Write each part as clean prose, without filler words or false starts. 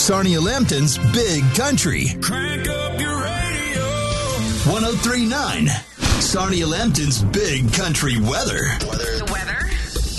Sarnia Lambton's Big Country. Crank up your radio. 103.9. Sarnia Lambton's Big Country weather. The weather?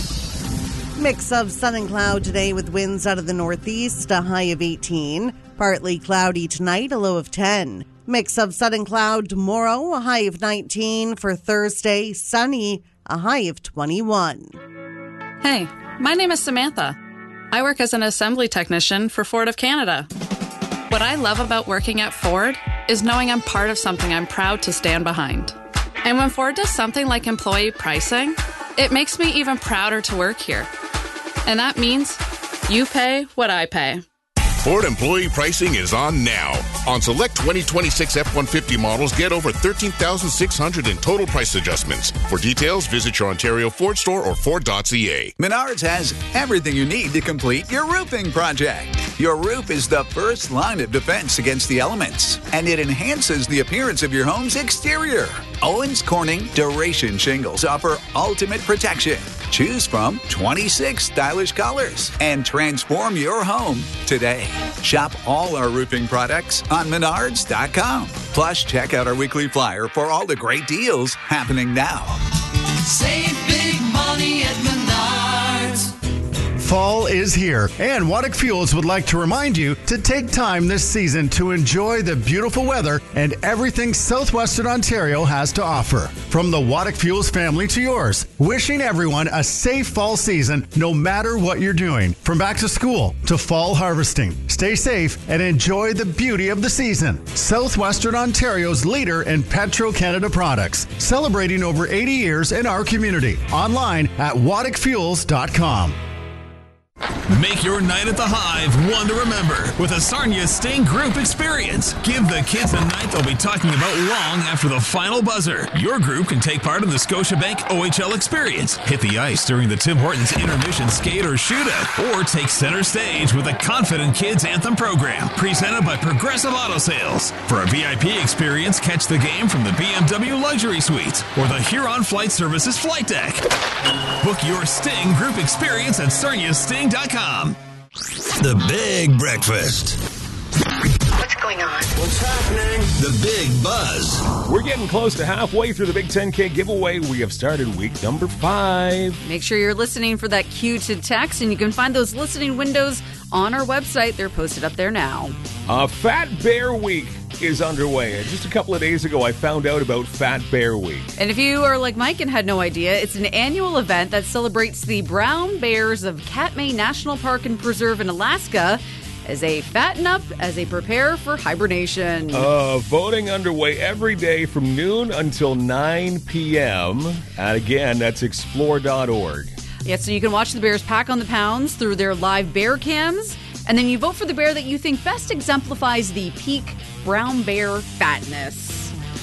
Mix of sun and cloud today with winds out of the northeast, a high of 18. Partly cloudy tonight, a low of 10. Mix of sun and cloud tomorrow, a high of 19. For Thursday, sunny, a high of 21. Hey, my name is Samantha. I work as an assembly technician for Ford of Canada. What I love about working at Ford is knowing I'm part of something I'm proud to stand behind. And when Ford does something like employee pricing, it makes me even prouder to work here. And that means you pay what I pay. Ford employee pricing is on now. On select 2026 F-150 models, get over $13,600 in total price adjustments. For details, visit your Ontario Ford store or Ford.ca. Menards has everything you need to complete your roofing project. Your roof is the first line of defense against the elements, and it enhances the appearance of your home's exterior. Owens Corning Duration Shingles offer ultimate protection. Choose from 26 stylish colors and transform your home today. Shop all our roofing products on Menards.com. Plus, check out our weekly flyer for all the great deals happening now. Save big money at Menards. Fall is here, and Waddick Fuels would like to remind you to take time this season to enjoy the beautiful weather and everything southwestern Ontario has to offer. From the Waddick Fuels family to yours, wishing everyone a safe fall season no matter what you're doing. From back to school to fall harvesting. Stay safe and enjoy the beauty of the season. Southwestern Ontario's leader in Petro-Canada products, celebrating over 80 years in our community. Online at waddickfuels.com. Make your night at the Hive one to remember with a Sarnia Sting Group experience. Give the kids a night they'll be talking about long after the final buzzer. Your group can take part in the Scotiabank OHL experience, hit the ice during the Tim Hortons intermission skate or shootout, or take center stage with the Confident Kids Anthem program, presented by Progressive Auto Sales. For a VIP experience, catch the game from the BMW Luxury Suites or the Huron Flight Services flight deck. Book your Sting Group experience at sarniasting.com. The Big Breakfast. What's going on? What's happening? The Big Buzz. We're getting close to halfway through the Big 10K giveaway. We have started week number 5. Make sure you're listening for that cue to text, and you can find those listening windows on our website. They're posted up there now. Fat Bear Week is underway. Just a couple of days ago, I found out about Fat Bear Week. And if you are like Mike and had no idea, it's an annual event that celebrates the brown bears of Katmai National Park and Preserve in Alaska as they fatten up as they prepare for hibernation. Voting underway every day from noon until 9 p.m. And again, that's explore.org. Yeah, so you can watch the bears pack on the pounds through their live bear cams, and then you vote for the bear that you think best exemplifies the peak brown bear fatness.